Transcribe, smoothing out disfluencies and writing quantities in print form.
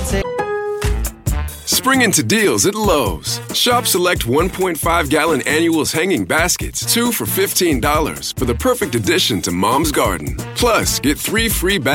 Spring into deals at Lowe's. Shop select 1.5-gallon annuals hanging baskets, 2 for $15 for the perfect addition to Mom's Garden. Plus, get 3 free bags